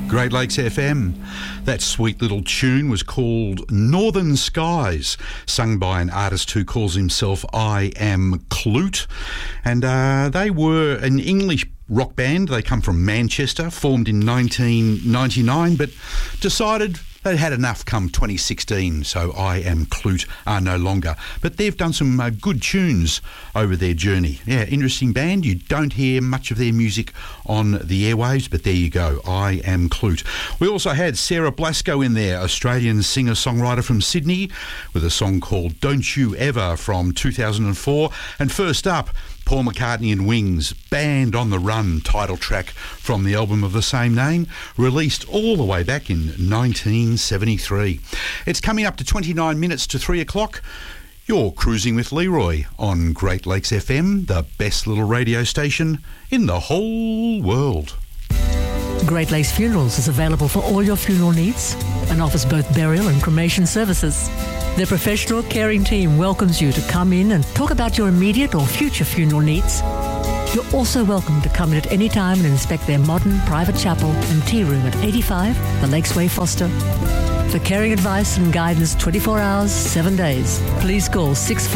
Great Lakes FM. That sweet little tune was called Northern Skies, sung by an artist who calls himself I Am Clute. And they were an English rock band. They come from Manchester, formed in 1999, but decided they'd had enough come 2016, so I Am Clute are no longer. But they've done some good tunes over their journey. Yeah, interesting band. You don't hear much of their music on the airwaves, but there you go, I Am Clute. We also had Sarah Blasco in there, Australian singer-songwriter from Sydney, with a song called Don't You Ever from 2004. And first up, Paul McCartney and Wings, Band on the Run, title track from the album of the same name, released all the way back in 1973. It's coming up to 29 minutes to 3 o'clock. You're cruising with Leroy on Great Lakes FM, the best little radio station in the whole world. Great Lakes Funerals is available for all your funeral needs and offers both burial and cremation services. Their professional caring team welcomes you to come in and talk about your immediate or future funeral needs. You're also welcome to come in at any time and inspect their modern private chapel and tea room at 85 The Lakes Way, Foster. For caring advice and guidance 24 hours, 7 days, please call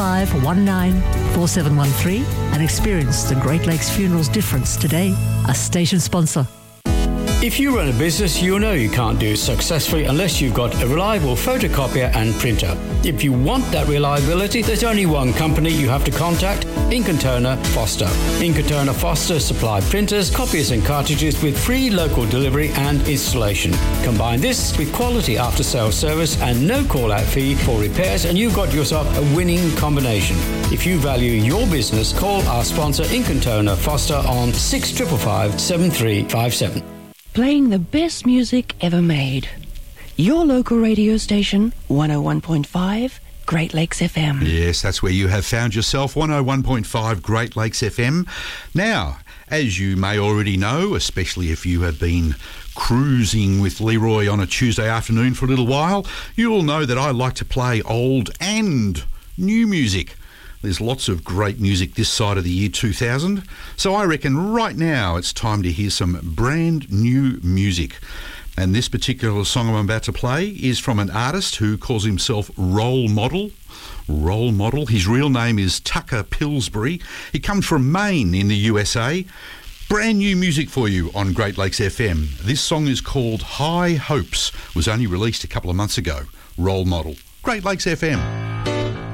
6519-4713 and experience the Great Lakes Funerals difference today. A station sponsor. If you run a business, you know you can't do it successfully unless you've got a reliable photocopier and printer. If you want that reliability, there's only one company you have to contact, Ink & Toner Foster. Ink & Toner Foster supply printers, copiers and cartridges with free local delivery and installation. Combine this with quality after-sales service and no call-out fee for repairs, and you've got yourself a winning combination. If you value your business, call our sponsor Ink & Toner Foster on 6555 7357. Playing the best music ever made. Your local radio station, 101.5 Great Lakes FM. Yes, that's where you have found yourself, 101.5 Great Lakes FM. Now, as you may already know, especially if you have been cruising with Leroy on a Tuesday afternoon for a little while, you'll know that I like to play old and new music. There's lots of great music this side of the year 2000, so I reckon right now it's time to hear some brand new music. And this particular song I'm about to play is from an artist who calls himself Role Model. Role Model. His real name is Tucker Pillsbury. He comes from Maine in the USA. Brand new music for you on Great Lakes FM. This song is called High Hopes. Was only released a couple of months ago. Role Model. Great Lakes FM.